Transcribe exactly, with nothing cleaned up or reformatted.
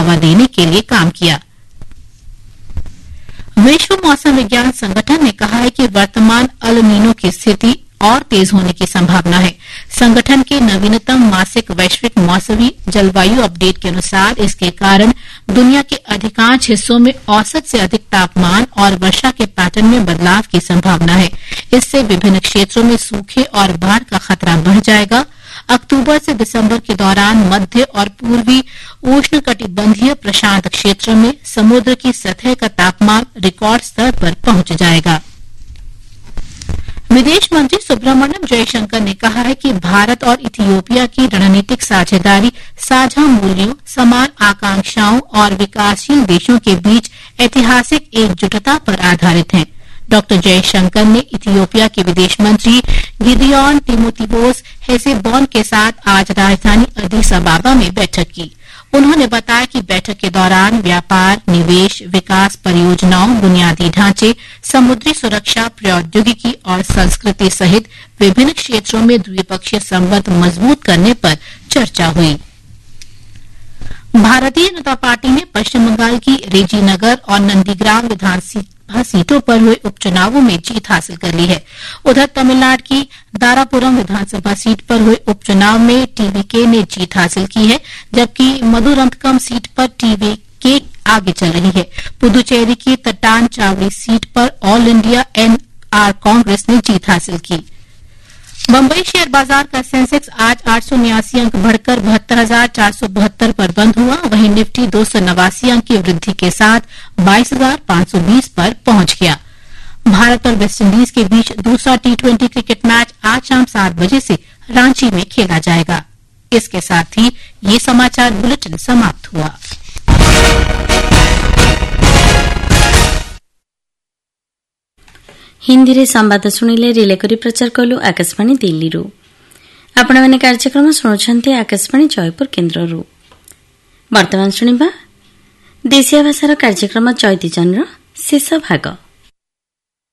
बढ़ावा देने के लिए काम किया। विश्व मौसम विज्ञान संगठन ने कहा है कि वर्तमान अल नीनो की स्थिति और तेज होने की संभावना है। संगठन के नवीनतम मासिक वैश्विक मौसमी जलवायु अपडेट के अनुसार इसके कारण दुनिया के अधिकांश हिस्सों में औसत से अधिक तापमान और वर्षा के पैटर्न में बदलाव की संभावना है। इससे विभिन्न क्षेत्रों में सूखे और बाढ़ का खतरा बढ़ जाएगा। अक्टूबर से दिसंबर के दौरान मध्य और पूर्वी उष्णकटिबंधीय प्रशांत क्षेत्र में समुद्र की सतह का तापमान रिकॉर्ड स्तर पर पहुंच जाएगा। विदेश मंत्री सुब्रमण्यम जयशंकर ने कहा है कि भारत और इथियोपिया की रणनीतिक साझेदारी साझा मूल्यों, समान आकांक्षाओं और विकासशील देशों के बीच ऐतिहासिक एकजुटता पर आधारित है। डॉक्टर जयशंकर ने इथियोपिया के विदेश मंत्री गिदियोन तिमोथियोस हेसेबोन के साथ आज राजधानी अदीस अबाबा में बैठक की। उन्होंने बताया कि बैठक के दौरान व्यापार, निवेश, विकास परियोजनाओं, बुनियादी ढांचे, समुद्री सुरक्षा, प्रौद्योगिकी और संस्कृति सहित विभिन्न क्षेत्रों में द्विपक्षीय संबंध मजबूत करने पर चर्चा हुई। भारतीय जनता पार्टी ने पश्चिम बंगाल की रेजीनगर और नंदीग्राम विधानसभा सीटों पर हुए उपचुनावों में जीत हासिल कर ली है। उधर तमिलनाडु की दारापुरम विधानसभा सीट पर हुए उपचुनाव में टीवीके ने जीत हासिल की है, जबकि मधुरंतकम सीट पर टीवीके आगे चल रही है। पुदुचेरी की तट्टान चावड़ी सीट पर ऑल इंडिया एनआर कांग्रेस ने जीत हासिल की। बम्बई शेयर बाजार का सेंसेक्स आज आठ सौ उन्यासी अंक बढ़कर बहत्तर हजार चार सौ बहत्तर पर बंद हुआ। वहीं निफ्टी दो सौ नवासी अंक की वृद्धि के साथ बाईस हजार पांच सौ बीस पर पहुंच गया। भारत और वेस्टइंडीज के बीच दूसरा टी ट्वेंटी क्रिकेट मैच आज शाम सात बजे से रांची में खेला जाएगा। इसके साथ ही ये समाचार बुलेटिन समाप्त हुआ। हिंदी रे संवाद शुणिले रिले करी प्रचार कलु आकाशवाणी दिल्ली रू। आपण माने कार्यक्रम शुणुछंती आकाशवाणी जयपुर केन्द्र रू। वर्तमान शुणिबा देशिया भाषार कार्यक्रम चैती चंद्र शेष भाग।